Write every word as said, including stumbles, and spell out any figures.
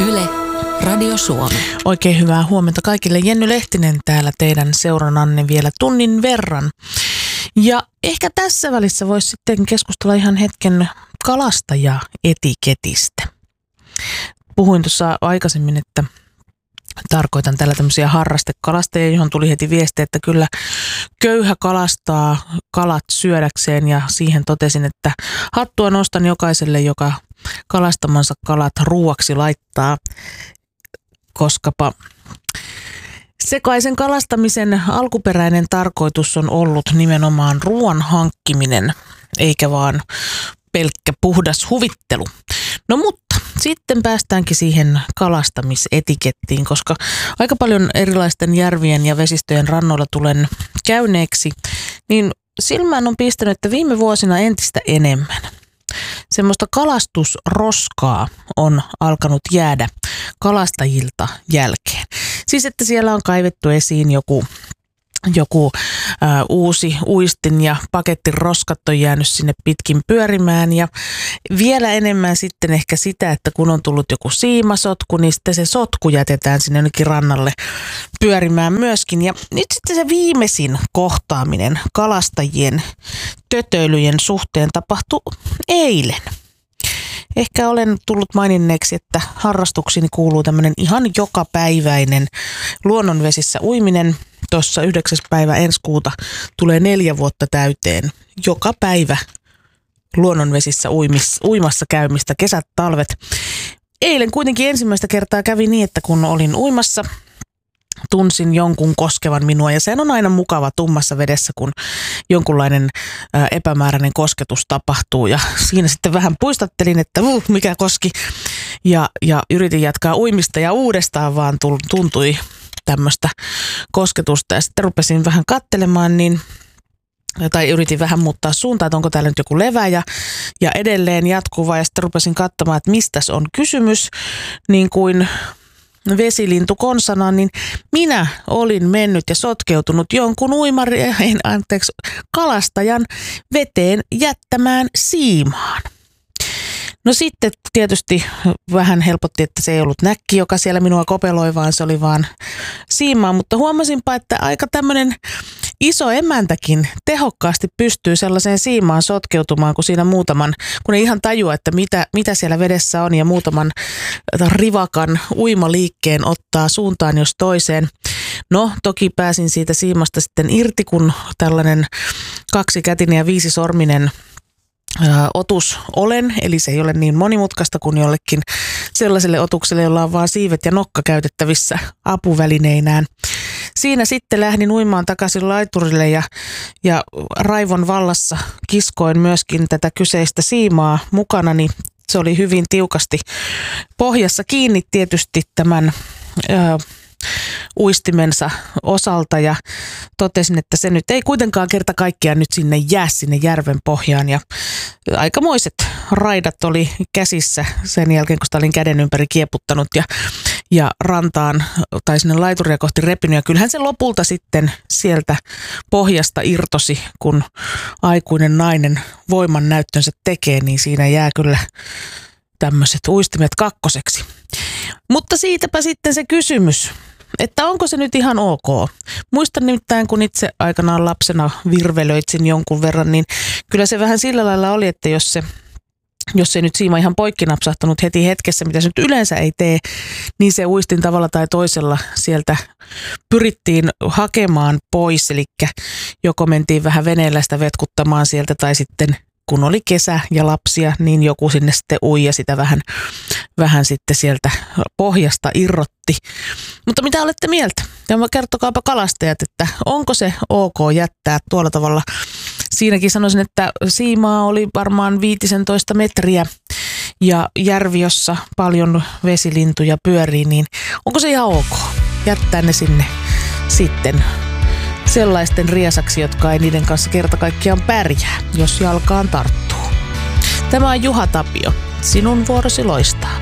Yle, Radio Suomi. Oikein hyvää huomenta kaikille. Jenny Lehtinen täällä teidän seurananne vielä tunnin verran. Ja ehkä tässä välissä voisi sitten keskustella ihan hetken kalastajaetiketistä. Puhuin tuossa aikaisemmin, että tarkoitan tällä tämmöisiä harrastekalastajia, johon tuli heti viesti, että kyllä köyhä kalastaa kalat syödäkseen, ja siihen totesin, että hattua nostan jokaiselle, joka kalastamansa kalat ruuaksi laittaa, koskapa sekaisen kalastamisen alkuperäinen tarkoitus on ollut nimenomaan ruoan hankkiminen, eikä vaan pelkkä puhdas huvittelu. No mutta sitten päästäänkin siihen kalastamisetikettiin, koska aika paljon erilaisten järvien ja vesistöjen rannoilla tulen käyneeksi, niin silmään on pistänyt, että viime vuosina entistä enemmän semmoista kalastusroskaa on alkanut jäädä kalastajilta jälkeen. Siis että siellä on kaivettu esiin joku Joku ä, uusi uistin ja paketin roskat on jäänyt sinne pitkin pyörimään, ja vielä enemmän sitten ehkä sitä, että kun on tullut joku siimasotku, niin sitten se sotku jätetään sinne jonnekin rannalle pyörimään myöskin. Ja nyt sitten se viimeisin kohtaaminen kalastajien tötöilyjen suhteen tapahtui eilen. Ehkä olen tullut maininneeksi, että harrastuksiini kuuluu tämmöinen ihan jokapäiväinen luonnonvesissä uiminen. Tuossa yhdeksäs päivä ensi kuuta tulee neljä vuotta täyteen joka päivä luonnonvesissä uimis, uimassa käymistä, kesät, talvet. Eilen kuitenkin ensimmäistä kertaa kävi niin, että kun olin uimassa, tunsin jonkun koskevan minua, ja sehän on aina mukava tummassa vedessä, kun jonkunlainen ä, epämääräinen kosketus tapahtuu, ja siinä sitten vähän puistattelin, että uh, mikä koski, ja, ja yritin jatkaa uimista, ja uudestaan vaan tuntui tämmöistä kosketusta, ja sitten rupesin vähän katselemaan, niin tai yritin vähän muuttaa suuntaa, että onko täällä nyt joku levä, ja, ja edelleen jatkuva, ja sitten rupesin katsomaan, että mistäs on kysymys, niin kuin vesilintu konsana, niin minä olin mennyt ja sotkeutunut jonkun uimari, anteeksi, kalastajan veteen jättämään siimaan. No sitten tietysti vähän helpotti, että se ei ollut näkki, joka siellä minua kopeloi, vaan se oli vaan siimaa, mutta huomasinpa, että aika tämmöinen iso emäntäkin tehokkaasti pystyy sellaiseen siimaan sotkeutumaan, kun siinä muutaman, kun ei ihan tajua, että mitä, mitä siellä vedessä on, ja muutaman rivakan uimaliikkeen ottaa suuntaan jos toiseen. No toki pääsin siitä siimasta sitten irti, kun tällainen kaksikätinen ja viisisorminen otus olen, eli se ei ole niin monimutkaista kuin jollekin sellaiselle otukselle, jolla on vaan siivet ja nokka käytettävissä apuvälineinään. Siinä sitten lähdin uimaan takaisin laiturille, ja, ja raivon vallassa kiskoin myöskin tätä kyseistä siimaa mukanani. Se oli hyvin tiukasti pohjassa kiinni tietysti tämän ö, uistimensa osalta, ja totesin, että se nyt ei kuitenkaan kerta kaikkiaan nyt sinne jää sinne järven pohjaan, ja aikamoiset raidat oli käsissä sen jälkeen, kun sitä olin käden ympäri kieputtanut ja, ja rantaan tai sinne laituria kohti repinyt, ja kyllähän se lopulta sitten sieltä pohjasta irtosi, kun aikuinen nainen voiman näyttönsä tekee, niin siinä jää kyllä tämmöiset uistimet kakkoseksi. Mutta siitäpä sitten se kysymys, että onko se nyt ihan ok. Muistan nimittäin, kun itse aikanaan lapsena virvelöitsin jonkun verran, niin kyllä se vähän sillä lailla oli, että jos se, jos se nyt siima ihan poikki napsahtanut heti hetkessä, mitä se nyt yleensä ei tee, niin se uistin tavalla tai toisella sieltä pyrittiin hakemaan pois, eli joko mentiin vähän veneellä sitä vetkuttamaan sieltä, tai sitten kun oli kesä ja lapsia, niin joku sinne sitten ui ja sitä vähän, vähän sitten sieltä pohjasta irrotti. Mutta mitä olette mieltä? Ja kertokaapa kalastajat, että onko se ok jättää tuolla tavalla. Siinäkin sanoisin, että siimaa oli varmaan viisitoista metriä ja järvi, jossa paljon vesilintuja pyörii, niin onko se ihan ok jättää ne sinne sitten sellaisten riesaksi, jotka ei niiden kanssa kerta kaikkiaan pärjää, jos jalkaan tarttuu. Tämä on Juha Tapio. Sinun vuorosi loistaa.